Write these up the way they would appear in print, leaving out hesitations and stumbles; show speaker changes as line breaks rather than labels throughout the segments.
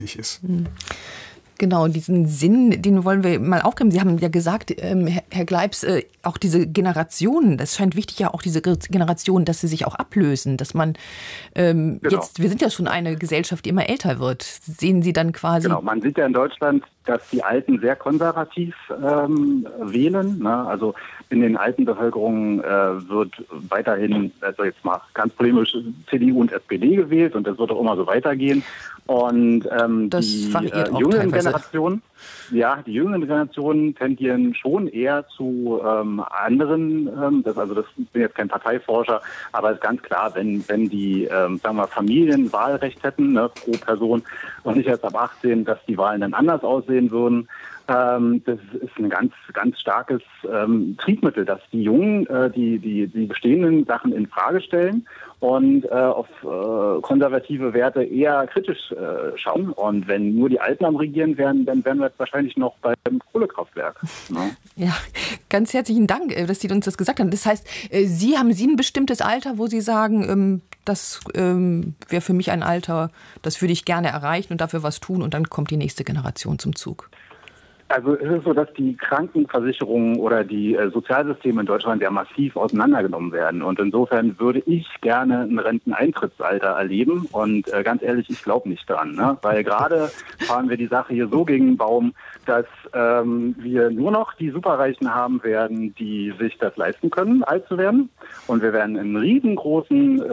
ist.
Genau, diesen Sinn, den wollen wir mal aufgreifen. Sie haben ja gesagt, Herr Gleibs, auch diese Generationen, das scheint wichtig ja auch diese Generationen, dass sie sich auch ablösen, dass man jetzt, wir sind ja schon eine Gesellschaft, die immer älter wird. Sehen Sie dann quasi...
Genau, man sieht ja in Deutschland, dass die Alten sehr konservativ wählen. Ne? Also in den alten Bevölkerungen wird weiterhin, also jetzt mal ganz polemisch, CDU und SPD gewählt und das wird auch immer so weitergehen. Und die jüngeren Generationen, die jüngeren Generationen tendieren schon eher zu anderen, das bin jetzt kein Parteiforscher, aber es ist ganz klar, wenn die, sagen wir mal, Familien Wahlrecht hätten, ne, pro Person und nicht erst ab 18, dass die Wahlen dann anders aussehen würden. Das ist ein ganz, ganz starkes Triebmittel, dass die Jungen die bestehenden Sachen in Frage stellen und auf konservative Werte eher kritisch schauen. Und wenn nur die Alten am Regieren wären, dann wären wir jetzt wahrscheinlich noch beim Kohlekraftwerk. Ne?
Ja, ganz herzlichen Dank, dass Sie uns das gesagt haben. Das heißt, haben Sie ein bestimmtes Alter, wo Sie sagen, das wäre für mich ein Alter, das würde ich gerne erreichen und dafür was tun und dann kommt die nächste Generation zum Zug?
Also es ist so, dass die Krankenversicherungen oder die Sozialsysteme in Deutschland ja massiv auseinandergenommen werden. Und insofern würde ich gerne ein Renteneintrittsalter erleben. Und ganz ehrlich, ich glaube nicht dran. Ne? Weil gerade fahren wir die Sache hier so gegen den Baum, dass wir nur noch die Superreichen haben werden, die sich das leisten können, alt zu werden. Und wir werden einen riesengroßen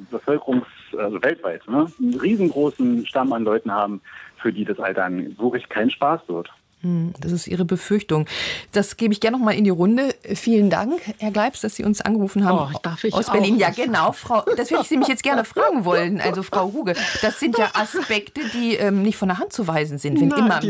also weltweit, ne? Einen riesengroßen Stamm an Leuten haben, für die das Altern wirklich kein Spaß wird.
Das ist Ihre Befürchtung. Das gebe ich gerne noch mal in die Runde. Vielen Dank, Herr Gleibs, dass Sie uns angerufen haben aus Berlin. Ja, genau. Das würde ich Sie mich jetzt gerne fragen wollen. Also Frau Huge, das sind ja Aspekte, die nicht von der Hand zu weisen sind. Wenn immer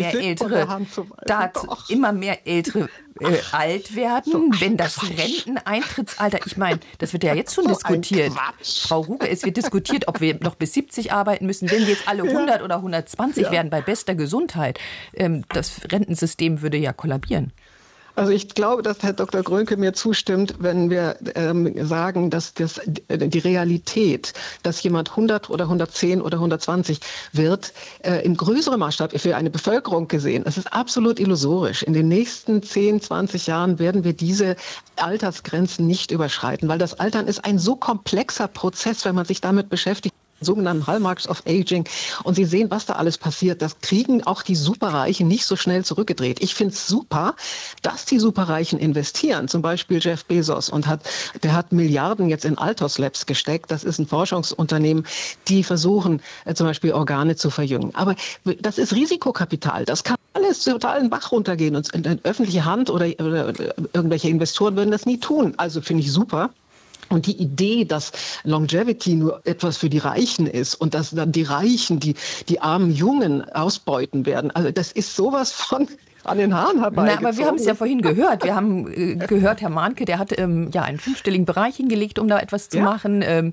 mehr Ältere alt werden, wenn das Renteneintrittsalter, ich meine, das wird ja jetzt schon diskutiert. Frau Ruge, es wird diskutiert, ob wir noch bis 70 arbeiten müssen, wenn wir jetzt alle 100 oder 120 werden bei bester Gesundheit. Das Rentensystem würde ja kollabieren.
Also ich glaube, dass Herr Dr. Grönke mir zustimmt, wenn wir sagen, dass die Realität, dass jemand 100 oder 110 oder 120 wird, im größeren Maßstab für eine Bevölkerung gesehen, es ist absolut illusorisch. In den nächsten 10, 20 Jahren werden wir diese Altersgrenzen nicht überschreiten, weil das Altern ist ein so komplexer Prozess, wenn man sich damit beschäftigt. Sogenannten Hallmarks of Aging. Und Sie sehen, was da alles passiert. Das kriegen auch die Superreichen nicht so schnell zurückgedreht. Ich finde es super, dass die Superreichen investieren. Zum Beispiel Jeff Bezos der hat Milliarden jetzt in Altos Labs gesteckt. Das ist ein Forschungsunternehmen, die versuchen, zum Beispiel Organe zu verjüngen. Aber das ist Risikokapital. Das kann alles total in den Bach runtergehen. Und in öffentliche Hand oder irgendwelche Investoren würden das nie tun. Also finde ich super. Und die Idee, dass Longevity nur etwas für die Reichen ist und dass dann die Reichen die armen Jungen ausbeuten werden, also das ist sowas von an den Haaren herbeigezogen.
Aber wir haben es ja vorhin gehört. Wir haben gehört, Herr Mahnke, der hat einen 5-stelligen Bereich hingelegt, um da etwas zu machen.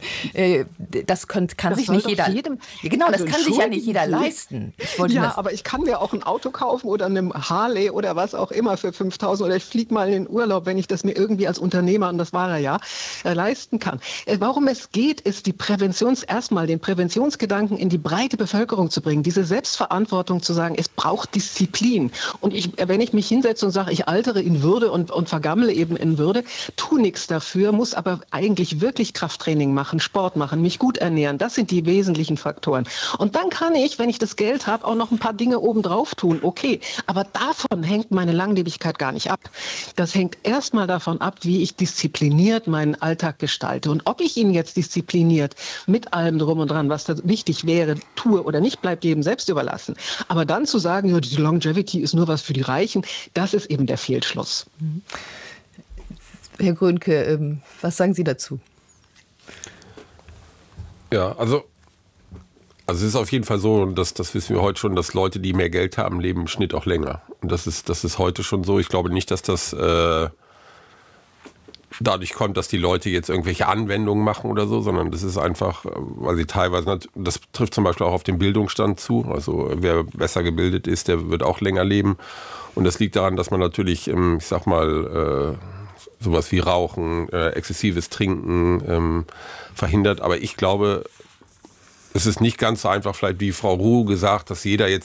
Das kann sich nicht jeder. Das kann sich ja nicht jeder leisten.
Aber ich kann mir auch ein Auto kaufen oder eine Harley oder was auch immer für 5.000 oder ich fliege mal in den Urlaub, wenn ich das mir irgendwie als Unternehmer, und das war er ja, leisten kann. Warum es geht, ist erstmal den Präventionsgedanken in die breite Bevölkerung zu bringen, diese Selbstverantwortung zu sagen, es braucht Disziplin. Und wenn ich mich hinsetze und sage, ich altere in Würde und vergammle eben in Würde, tu nichts dafür, muss aber eigentlich wirklich Krafttraining machen, Sport machen, mich gut ernähren. Das sind die wesentlichen Faktoren. Und dann kann ich, wenn ich das Geld habe, auch noch ein paar Dinge obendrauf tun. Okay, aber davon hängt meine Langlebigkeit gar nicht ab. Das hängt erstmal davon ab, wie ich diszipliniert meinen Alltag gestalte. Und ob ich ihn jetzt diszipliniert mit allem drum und dran, was da wichtig wäre, tue oder nicht, bleibt jedem selbst überlassen. Aber dann zu sagen, ja, die Longevity ist nur was für die Reichen, das ist eben der Fehlschluss.
Herr Grönke, was sagen Sie dazu?
Ja, also es ist auf jeden Fall so, das wissen wir heute schon, dass Leute, die mehr Geld haben, leben im Schnitt auch länger. Und das ist heute schon so. Ich glaube nicht, dass das dadurch kommt, dass die Leute jetzt irgendwelche Anwendungen machen oder so, sondern das ist einfach, weil sie teilweise, das trifft zum Beispiel auch auf den Bildungsstand zu, also wer besser gebildet ist, der wird auch länger leben und das liegt daran, dass man natürlich, ich sag mal, sowas wie Rauchen, exzessives Trinken verhindert, aber ich glaube, es ist nicht ganz so einfach, vielleicht wie Frau Ruh gesagt, dass jeder jetzt